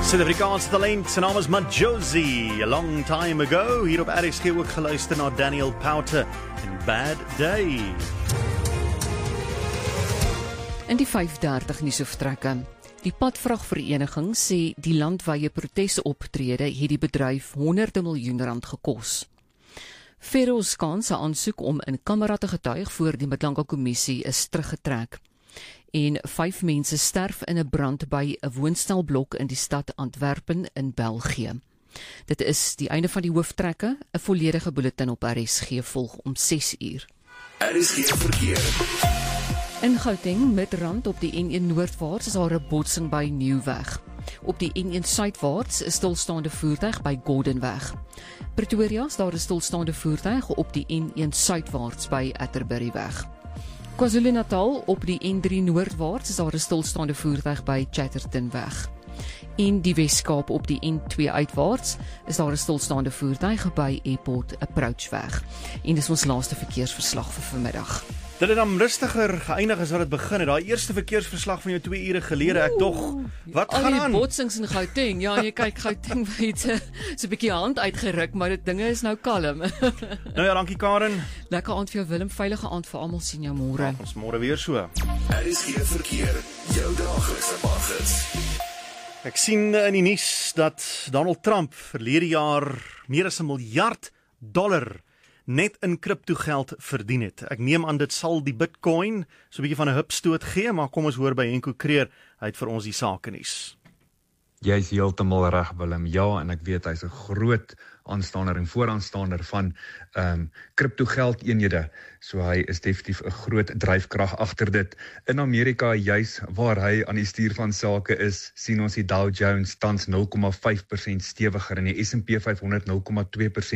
Suid-Afrikaanse talent, sy naam is Majozi. A long time ago, hier op RSG ook geluister na Daniel Powter in Bad Day. In die 5:30 nuushoofdtrekke. Die padvragvereniging sê die landwye protesoptrede het die bedryf honderde miljoen rand gekos. Feroz Khan se aansoek om in kamera te getuig voor die Madlanga kommissie is teruggetrek. En 5 mense sterf in 'n brand by 'n woonstelblok in die stad Antwerpen in België. Dit is die einde van die hooftrekke. 'n Volledige bulletin op RSG volg om 6:00. RSG verkeer. In Gauteng Midrand op die N1 noordwaarts is daar 'n botsing by Nieuwweg. Op die N1 suidwaarts is stilstaande voertuig by Gordonweg. Pretoria is daar 'n stilstaande voertuig op die N1 suidwaarts by Atterbury-weg. KwaZulu-Natal op die N3 noordwaarts is daar 'n stilstaande voertuig by Chattertonweg. En die Weskaap op die N2 uitwaarts is daar 'n stilstaande voertuig by Airport Approachweg. En dis ons laaste verkeersverslag vir vanmiddag. Dit het dan rustiger geëindig as wat dit begin het. Daai eerste verkeersverslag van jou 2 ure gelede, ek tog, wat gaan aan? Al die botsings in Gauteng, ja, jy kyk, Gauteng het so 'n bietjie hand uitgeruk, maar dit dinge is nou kalm. Nou ja, dankie Karen. Lekker aand vir jou Willem, veilige aand vir almal, sien jou môre. Ja, ons môre weer so. RSG verkeer, jou daaglikse paggids. Ek sien in die nuus dat Donald Trump verlede jaar meer as $1 miljard net in kriptogeld verdien het. Ek neem aan dit sal die Bitcoin so 'n bietjie van 'n hupstoot gee, maar kom ons hoor by Henko Kreer, hy het vir ons die sake nuus. Jy is heeltemal reg Willem, ja, en ek weet hy's 'n groot aanstander en vooraanstander van kriptogeld eenhede, so hy is definitief 'n groot dryfkrag agter dit. In Amerika, juis waar hy aan die stuur van sake is, sien ons die Dow Jones tans 0,5% stewiger en die S&P 500 0,2%